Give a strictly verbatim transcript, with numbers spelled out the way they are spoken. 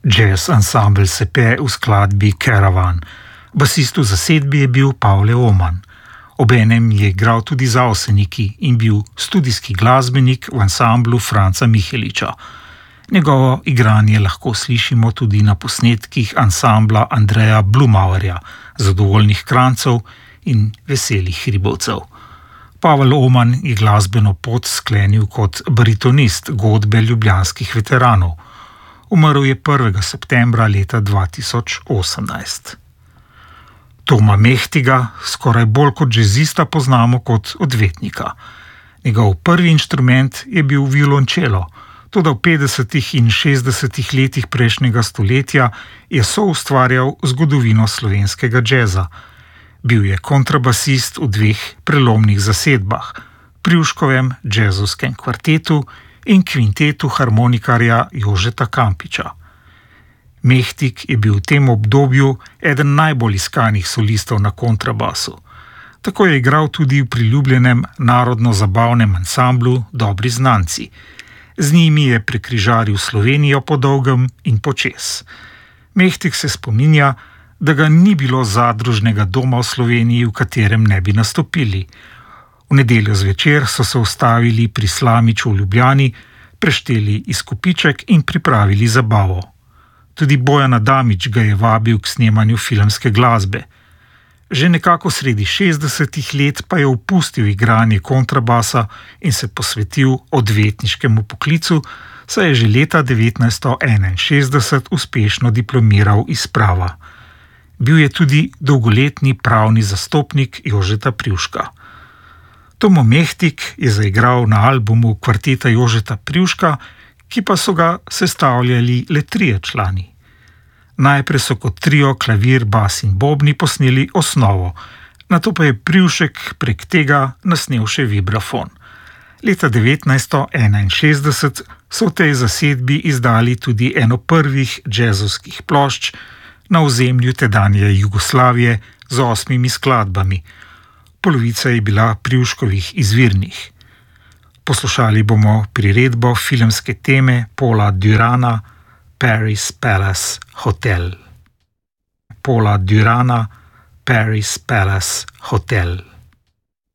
Jazz ansambel Sepe v skladbi Caravan. Basist v zasedbi je bil Pavle Oman. Obenem je igral tudi za Avseniki in bil studijski glasbenik v ansamblu Franca Miheliča. Njegovo igranje lahko slišimo tudi na posnetkih ansambla Andreja Blumauerja, Zadovoljnih krancev in Veselih hribovcev. Pavel Oman je glasbeno pot sklenil kot baritonist godbe ljubljanskih veteranov. Umrl je prvega septembra leta dva tisoč osemnajst. Toma Mehtiga skoraj bolj kot džezista poznamo kot odvetnika. Njegov prvi inštrument je bil violončelo, toda v petdesetih in šestdesetih letih prejšnjega stoletja je soustvarjal zgodovino slovenskega džeza. Bil je kontrabasist v dveh prelomnih zasedbah, Privškovem džezovskem kvartetu in kvintetu harmonikarja Jožeta Kampiča. Mehtig je bil v tem obdobju eden najbolj iskanih solistov na kontrabasu. Tako je igral tudi v priljubljenem narodno-zabavnem ansamblu Dobri znanci. Z njimi je prekrižaril Slovenijo po dolgem in počez. Mehtig se spominja, da ga ni bilo zadružnega doma v Sloveniji, v katerem ne bi nastopili. V nedeljo zvečer so se ustavili pri Slamiču v Ljubljani, prešteli izkupiček in pripravili zabavo. Tudi Bojan Adamič ga je vabil k snemanju filmske glasbe. Že nekako sredi šestdesetih let pa je opustil igranje kontrabasa in se posvetil odvetniškemu poklicu, saj je že leta devetnajststo enainšestdeset uspešno diplomiral iz prava. Bil je tudi dolgoletni pravni zastopnik Jožeta Privška. Tomo Mehtig je zaigral na albumu kvarteta Jožeta Privška, ki pa so ga sestavljali le trije člani. Najprej so kot trio klavir, bas in bobni posneli osnovo, nato pa je Privšek prek tega nasnel še vibrafon. Leta devetnajststo enainšestdeset so v tej zasedbi izdali tudi eno prvih džezovskih plošč na ozemlju tedanje Jugoslavije z osmimi skladbami. Polovica je bila Privškovih izvirnih. Poslušali bomo priredbo filmske teme Paula Durana Paris Palace Hotel. Paula Durana Paris Palace Hotel.